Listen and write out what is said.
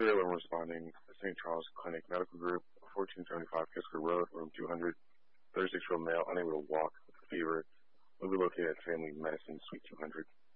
Alarm responding to St. Charles Clinic Medical Group, 1475 Kisker Road, room 200, 36-year-old male, unable to walk with fever, will be located at Family Medicine, Suite 200.